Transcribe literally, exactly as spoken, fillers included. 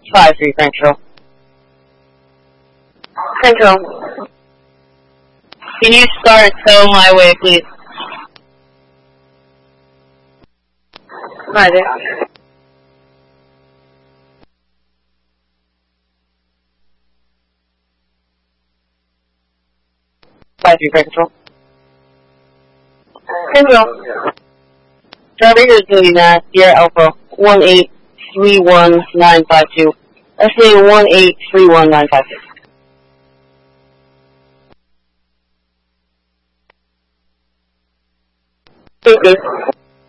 five three, crank control. Crank control. Can you start Tow Highway, please? Roger. five three, crank control. Crank control. Driver is doing that, Sierra Alpha, one eight three one nine five two. Estimating one eight three one nine five two. Thank you.